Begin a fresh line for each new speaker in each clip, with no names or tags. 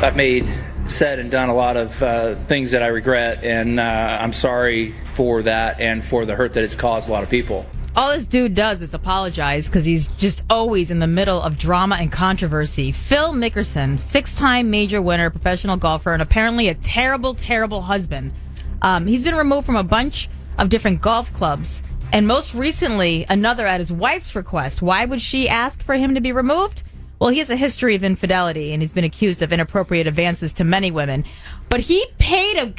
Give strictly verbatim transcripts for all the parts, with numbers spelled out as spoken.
I've made, said, and done a lot of uh, things that I regret, and uh, I'm sorry for that and for the hurt that it's caused a lot of people.
All this dude does is apologize because he's just always in the middle of drama and controversy. Phil Mickelson, six-time major winner, professional golfer, and apparently a terrible, terrible husband. Um, he's been removed from a bunch of different golf clubs, and most recently, another at his wife's request. Why would she ask for him to be removed? Well, he has a history of infidelity, and he's been accused of inappropriate advances to many women. But he paid a...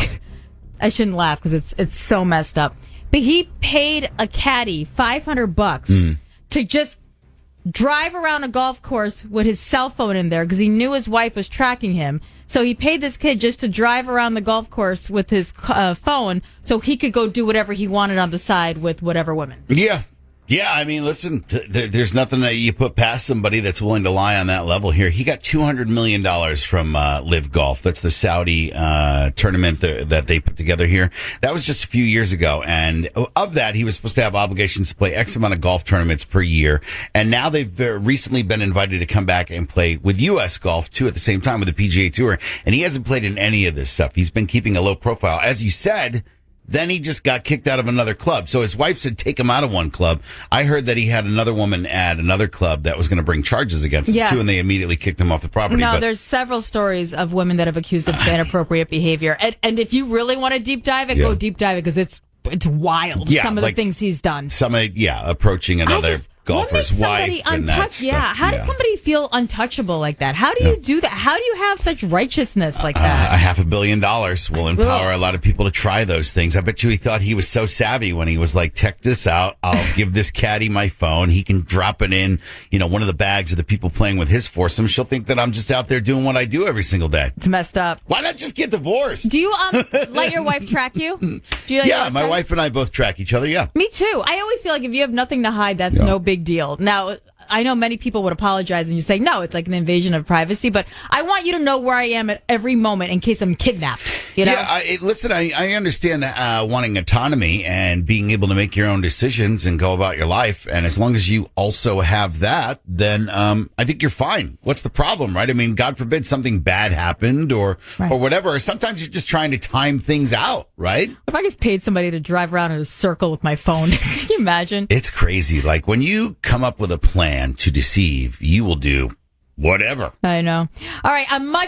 I shouldn't laugh because it's it's so messed up. But he paid a caddy five hundred bucks mm. to just drive around a golf course with his cell phone in there because he knew his wife was tracking him. So he paid this kid just to drive around the golf course with his uh, phone so he could go do whatever he wanted on the side with whatever women.
Yeah. Yeah, I mean, listen, th- th- there's nothing that you put past somebody that's willing to lie on that level here. He got two hundred million dollars from uh, Live Golf. That's the Saudi uh, tournament th- that they put together here. That was just a few years ago. And of that, he was supposed to have obligations to play X amount of golf tournaments per year. And now they've uh, recently been invited to come back and play with U S Golf, too, at the same time with the P G A Tour. And he hasn't played in any of this stuff. He's been keeping a low profile. As you said, then he just got kicked out of another club. So his wife said, take him out of one club. I heard that he had another woman at another club that was going to bring charges against him, yes. too, and they immediately kicked him off the property.
No,
but
there's several stories of women that have accused of inappropriate behavior. And, and if you really want to deep dive it, yeah. go deep dive it, because it's it's wild, yeah, some of like the things he's done.
Some, yeah, approaching another
just,
golfer's wife. And
untouch- yeah, how
yeah.
did somebody feel untouchable like that? How do you yeah. do that? How do you have such righteousness like
uh,
that?
A half a billion dollars will empower a lot of people to try those things. I bet you he thought he was so savvy when he was like, check this out. I'll give this caddy my phone. He can drop it in, you know, one of the bags of the people playing with his foursome. She'll think that I'm just out there doing what I do every single day.
It's messed up.
Why not just get divorced?
Do you um let your wife track you? Do you let
yeah, my track? wife and I both track each other, yeah.
Me too. I always feel like if you have nothing to hide, that's yeah. no big deal. Now, I know many people would apologize and you say, no, it's like an invasion of privacy, but I want you to know where I am at every moment in case I'm kidnapped. You know?
Yeah, I, listen, I, I understand uh, wanting autonomy and being able to make your own decisions and go about your life. And as long as you also have that, then um, I think you're fine. What's the problem, right? I mean, God forbid something bad happened or, right. or whatever. Sometimes you're just trying to time things out, right?
If I just paid somebody to drive around in a circle with my phone, can you imagine?
It's crazy. Like when you come up with a plan to deceive, you will do whatever.
I know. All right, I'm much